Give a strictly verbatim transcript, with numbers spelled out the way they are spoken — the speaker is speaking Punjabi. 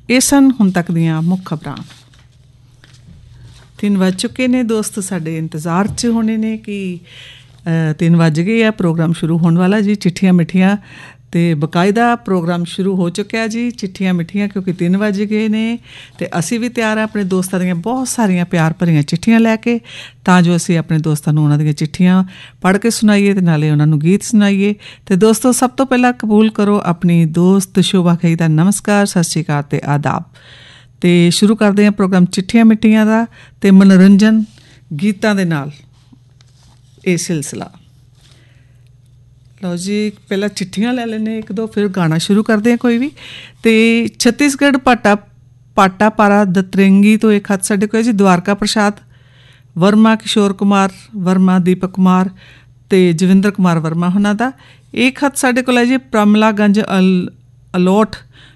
ਇਹ ਸਨ ਹੁਣ ਤੱਕ ਦੀਆਂ ਮੁੱਖ ਖਬਰਾਂ। ਤਿੰਨ ਵੱਜ ਚੁੱਕੇ ਨੇ ਦੋਸਤ, ਸਾਡੇ ਇੰਤਜ਼ਾਰ 'ਚ ਹੋਣੇ ਨੇ ਕਿ ਤਿੰਨ ਵੱਜ ਗਏ ਆ, ਪ੍ਰੋਗਰਾਮ ਸ਼ੁਰੂ ਹੋਣ ਵਾਲਾ ਜੀ। ਚਿੱਠੀਆਂ ਮਿੱਠੀਆਂ ਅਤੇ ਬਕਾਇਦਾ ਪ੍ਰੋਗਰਾਮ ਸ਼ੁਰੂ ਹੋ ਚੁੱਕਿਆ ਜੀ, ਚਿੱਠੀਆਂ ਮਿੱਠੀਆਂ, ਕਿਉਂਕਿ ਤਿੰਨ ਵੱਜ ਗਏ ਨੇ ਅਤੇ ਅਸੀਂ ਵੀ ਤਿਆਰ ਹਾਂ ਆਪਣੇ ਦੋਸਤਾਂ ਦੀਆਂ ਬਹੁਤ ਸਾਰੀਆਂ ਪਿਆਰ ਭਰੀਆਂ ਚਿੱਠੀਆਂ ਲੈ ਕੇ, ਤਾਂ ਜੋ ਅਸੀਂ ਆਪਣੇ ਦੋਸਤਾਂ ਨੂੰ ਉਹਨਾਂ ਦੀਆਂ ਚਿੱਠੀਆਂ ਪੜ੍ਹ ਕੇ ਸੁਣਾਈਏ ਅਤੇ ਨਾਲੇ ਉਹਨਾਂ ਨੂੰ ਗੀਤ ਸੁਣਾਈਏ। ਅਤੇ ਦੋਸਤੋ, ਸਭ ਤੋਂ ਪਹਿਲਾਂ ਕਬੂਲ ਕਰੋ ਆਪਣੀ ਦੋਸਤ ਸ਼ੋਭਾ ਖਈ ਦਾ ਨਮਸਕਾਰ, ਸਤਿ ਸ਼੍ਰੀ ਅਕਾਲ ਅਤੇ ਆਦਾਬ। ਅਤੇ ਸ਼ੁਰੂ ਕਰਦੇ ਹਾਂ ਪ੍ਰੋਗਰਾਮ ਚਿੱਠੀਆਂ ਮਿੱਠੀਆਂ ਦਾ ਅਤੇ ਮਨੋਰੰਜਨ ਗੀਤਾਂ ਦੇ ਨਾਲ ਇਹ ਸਿਲਸਿਲਾ। ਲਓ ਜੀ, ਪਹਿਲਾਂ ਚਿੱਠੀਆਂ ਲੈ ਲੈਂਦੇ ਇੱਕ ਦੋ, ਫਿਰ ਗਾਣਾ ਸ਼ੁਰੂ ਕਰਦੇ ਹਾਂ ਕੋਈ ਵੀ। ਅਤੇ ਛੱਤੀਸਗੜ੍ਹ ਪਾਟਾ ਪਾਟਾ ਪਾਰਾ ਦਤਰੰਗੀ ਤੋਂ ਇੱਕ ਖੱਤ ਸਾਡੇ ਕੋਲ ਹੈ ਜੀ, ਦਵਾਰਕਾ ਪ੍ਰਸਾਦ ਵਰਮਾ, ਕਿਸ਼ੋਰ ਕੁਮਾਰ ਵਰਮਾ, ਦੀਪਕ ਕੁਮਾਰ ਅਤੇ ਜਵਿੰਦਰ ਕੁਮਾਰ ਵਰਮਾ ਉਹਨਾਂ ਦਾ। ਇਹ ਖੱਤ ਸਾਡੇ ਕੋਲ ਹੈ ਜੀ ਪ੍ਰਮਲਾਗੰਜ ਅਲ ਅਲੋਟ